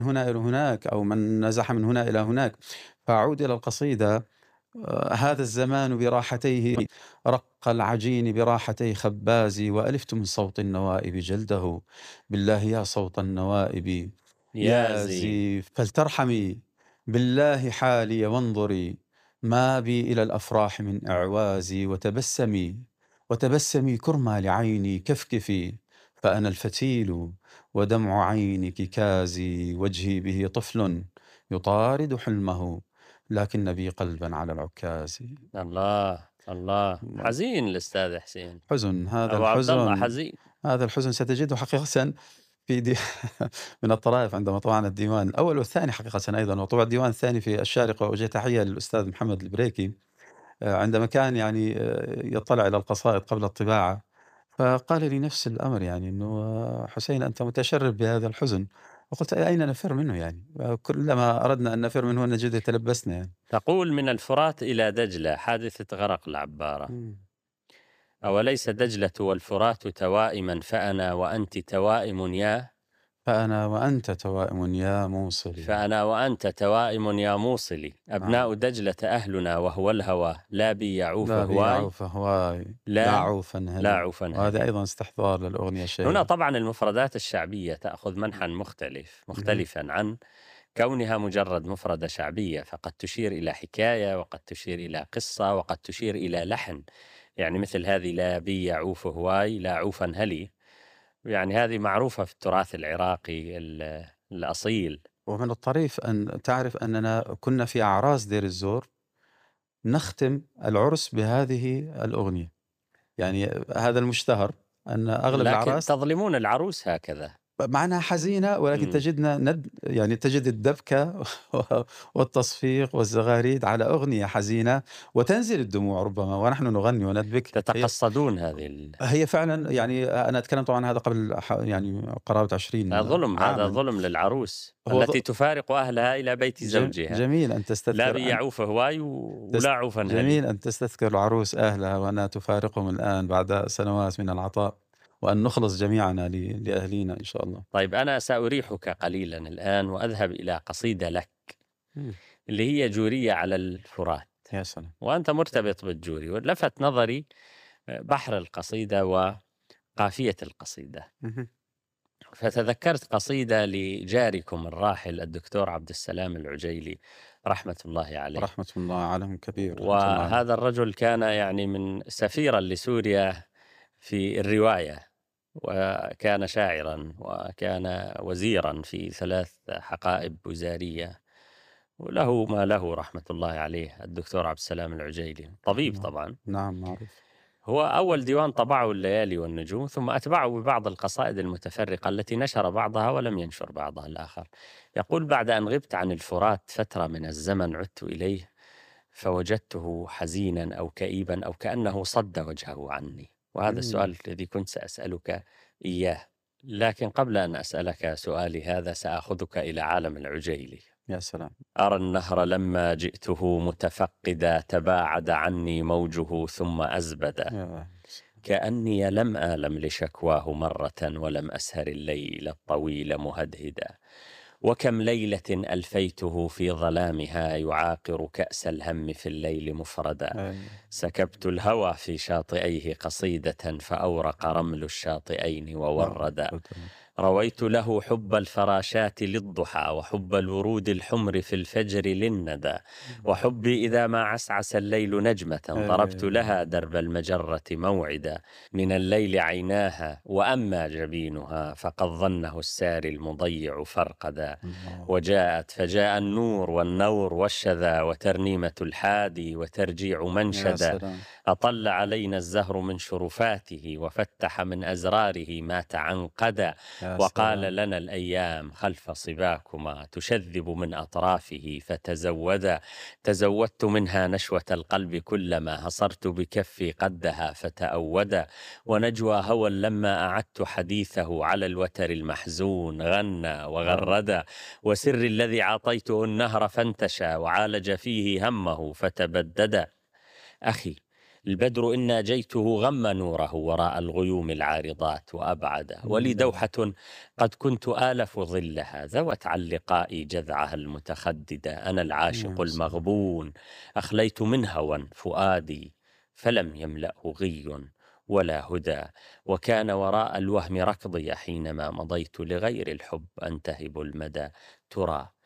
هنا إلى هناك أو من نزح من هنا إلى هناك. فأعود إلى القصيدة. هذا الزمان براحتيه رق العجين براحتي خبازي، وألفت من صوت النوائب جلده. بالله يا صوت النوائب يا يا زي. زي فلترحمي، بالله حالي وانظري ما بي إلى الأفراح من إعوازي. وتبسمي كرما لعيني كفكفي، فأنا الفتيل ودمع عينك كازي. وجهي به طفل يطارد حلمه، لكن بي قلبا على العكاز. الله الله، الله. حزين الأستاذ حسين. حزن، هذا أبو عبد الله الحزن. حزين. هذا الحزن ستجده حقيقة في من الطرائف عندما طبعنا الديوان الأول والثاني حقيقة أيضا، وطبع الديوان الثاني في الشارقة. وأوجه تحية للأستاذ محمد البريكي عندما كان يعني يطلع إلى القصائد قبل الطباعة، فقال لي نفس الأمر، يعني أنه حسين أنت متشرب بهذا الحزن. وقلت أين نفر منه يعني؟ كلما أردنا أن نفر منه نجد تلبسنا يعني. تقول: من الفرات إلى دجلة حادثة غرق العبارة. مم. أوليس دجلة والفرات توائما، فأنا وأنت توائم يا. فأنا وأنت توائم يا موصلي. فأنا وأنت توائم يا موصلي، نعم. أبناء دجلة أهلنا وهو الهوى، لا بي يعوف لا هواي. بيعوف هواي، لا لا، عوفا لا هلي. عوفا وهذا هلي. أيضا استحضار للأغنية هنا الشهيرة. طبعا المفردات الشعبية تأخذ منحا مهم. مختلفا عن كونها مجرد مفردة شعبية، فقد تشير إلى حكاية، وقد تشير إلى قصة، وقد تشير إلى لحن. يعني مثل هذه: لا بي يعوف هواي، لا عوفا هلي. يعني هذه معروفة في التراث العراقي الأصيل. ومن الطريف أن تعرف أننا كنا في أعراس دير الزور نختم العرس بهذه الأغنية. يعني هذا المشتهر أن أغلب لكن الأعراس تظلمون العروس هكذا. معناها حزينة، ولكن مم. تجدنا يعني تجد الدبكة والتصفيق والزغاريد على أغنية حزينة، وتنزل الدموع ربما ونحن نغني وندبك. تتقصدون هذه هي فعلًا يعني أنا أتكلم طبعًا هذا قبل يعني قرابة 20 هذا عامًا. ظلم للعروس هو التي تفارق أهلها إلى بيت زوجها. جميل أن لا تستذكر بيعوف هواي ولا عوفا هلي. جميل أن تستذكر العروس أهلها وأنها تفارقهم الآن بعد سنوات من العطاء، وأن نخلص جميعنا لأهلينا إن شاء الله. طيب، أنا سأريحك قليلا الآن وأذهب إلى قصيدة لك، إمم. اللي هي جورية على الفرات، يا سلام! وأنت مرتبط بالجوري. ولفت نظري بحر القصيدة وقافية القصيدة. اهم. فتذكرت قصيدة لجاركم الراحل الدكتور عبد السلام العجيلي رحمة الله عليه. رحمة الله عليهم كبير، رحمة الله عليه. وهذا الرجل كان يعني من سفيرا لسوريا في الرواية، وكان شاعرا، وكان وزيرا في 3 حقائب وزارية، وله ما له رحمة الله عليه الدكتور عبد السلام العجيلي، طبيب نعم، طبعا. نعم معروف. هو أول ديوان طبعه الليالي والنجوم، ثم أتبعه ببعض القصائد المتفرقة التي نشر بعضها ولم ينشر بعضها الآخر. يقول: بعد أن غبت عن الفرات فترة من الزمن عدت إليه، فوجدته حزينا أو كئيبا أو كأنه صد وجهه عني. وهذا إمم. السؤال الذي كنت سأسألك إياه. لكن قبل أن أسألك سؤالي هذا سأخذك إلى عالم العجيلي. يا سلام! أرى النهر لما جئته متفقدا، تباعد عني موجه ثم أزبدا، يا كأني لم آلم لشكواه مرة، ولم أسهر الليل الطويل مهدهدا. وكم ليلة ألفيته في ظلامها، يعاقر كأس الهم في الليل مفردا. أيوه. سكبت الهوى في شاطئيه قصيدة، فأورق رمل الشاطئين ووردا. رويت له حب الفراشات للضحى، وحب الورود الحمر في الفجر للندى. وحبي إذا ما عسعس الليل نجمة، ضربت لها أيوه. درب المجرة موعدا. من الليل عيناها وأما جبينها، فقد ظنه الساري المضيع فرقدا. الله. وجاءت فجاء النور والنور والشذا، وترنيمة الحادي وترجيع يا منشدا. سلام! أطل علينا الزهر من شرفاته، وفتح من أزراره ما تعنقدا. يا وقال سلام! لنا الأيام خلف صباكما، تشذب من أطرافه فتزودا. تزودت منها نشوة القلب، كلما هصرت بكفي قدها فتأودا. ونجوى هوى لما أعدت حديثه، على الوتر المحزون غنى آه. وغردا. وسر الذي عاطيته النهر فانتشى، وعالج فيه همه فتبددا. أخي، البدر إن ناجيته غم نوره وراء الغيوم العارضات وأبعده، ولي نعم، دوحة قد كنت آلف ظلها ذوت عن لقائي جذعها المتخددة. أنا العاشق يا سلام! المغبون أخليت من هوى فؤادي فلم يملأه غي ولا هدى، وكان وراء الوهم ركضي حينما مضيت لغير الحب أنتهب المدى. ترى